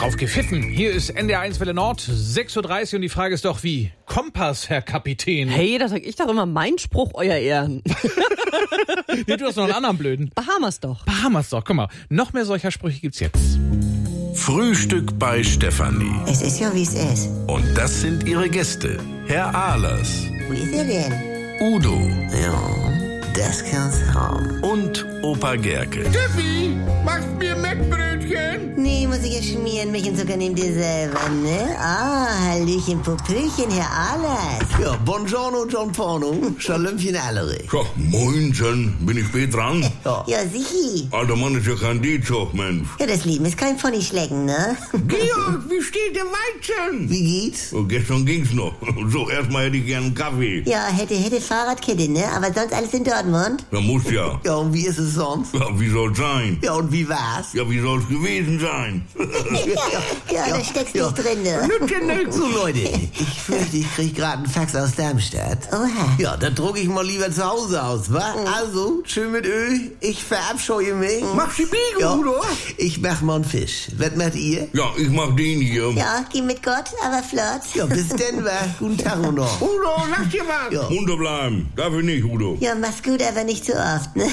Aufgepfiffen. Hier ist NDR1 Welle Nord, 6.30 Uhr und die Frage ist doch wie? Kompass, Herr Kapitän. Hey, da sag ich doch immer mein Spruch, euer Ehren. Nee, du hast noch einen anderen blöden. Bahamas doch. Bahamas doch, guck mal. Noch mehr solcher Sprüche gibt's jetzt. Frühstück bei Stefanie. Es ist ja, wie es ist. Und das sind ihre Gäste. Herr Ahlers, Wo ist er denn? Udo Ja, das kann's haben. und Opa Gerke. Steffi, machst mir Mettbrötchen? Nee, muss ich ja schmieren. Milch und Zucker nehmt ihr selber, ne? Ah, Hallöchen, Popöchen, Herr Ahlers. Ja, buongiorno, John Porno. Schalömchen Allery. Ja, moinsen, bin ich spät dran? Ja, sichi. Alter Mann ist ja kein D-Zug, Mensch. Ja, das Leben ist kein Ponyschlecken, ne? Georg, wie steht der Weizen? Wie geht's? Oh, gestern ging's noch. So, erstmal hätte ich gern einen Kaffee. Ja, hätte Fahrradkette, ne? Aber sonst alles in Dortmund. Ja, muss ja. Ja, und wie ist es sonst? Ja, wie soll's sein? Ja, und wie war's? Ja, wie soll's gewesen sein? Ja, da steckst du nicht drin, ne? So, Leute, ich fürchte, ich krieg gerade einen Fax aus Darmstadt. Oha. Ja, dann druck ich mal lieber zu Hause aus, wa? Also, schön mit Öl, ich verabscheue mich. Mach die Biege, Ja, Udo. ich mach mal einen Fisch. Was macht ihr? Ja, ich mach den hier. Ja, geh mit Gott, aber flott. Ja, bis denn, wa? Guten Tag und noch. Udo, lass dir was. Ja. Munter bleiben. Dafür nicht, Udo. Ja, mach's gut, aber nicht zu oft, ne?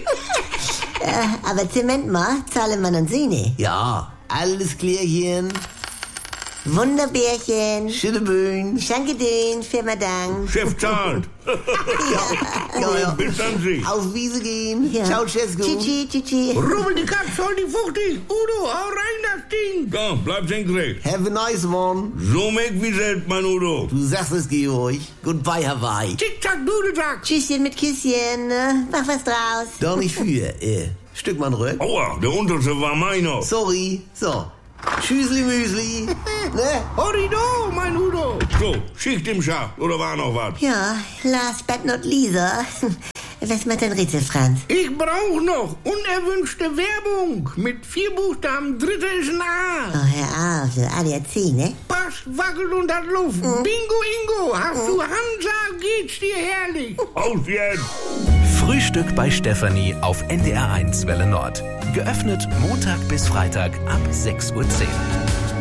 Aber Zement mal, zahle man und Sühne. Ja, alles klärchen. Wunderbärchen. Schütteböen. Danke den, Firma Dank. Chef zahlt. Ja. Bis dann sich. Auf Wiese gehen. Ja. Ciao, Cesco. Tschüssi. Rubbel die Katze, hol die Fuchti. Udo, hau rein das Ding. Ja, bleib senkrecht. Have a nice one. So meg wie selbst, mein Udo. Du sagst es, Georg. Goodbye, Hawaii. Zick-Zack, Dudelsack. Tschüsschen mit Küsschen, ne? Mach was draus. Doch nicht für. Stück mal rück. Aua, der unterste war meiner. Sorry. So. Tschüssli, Müsli. Ne? Horido, mein Udo. So, Schicht im Schacht, oder war noch was? Ja, last but not Lisa. Was macht dein Rätsel, Franz? Ich brauch noch unerwünschte Werbung. Mit 4 Buchstaben, dritte ist ein A. Oh, Herr auf, so ADAC, ne? Pass, wackelt und hat Luft. Bingo, Ingo, hast du Hansa, geht's dir herrlich. Aus jetzt. Frühstück bei Stefanie auf NDR1 Welle Nord. Geöffnet Montag bis Freitag ab 6.10 Uhr.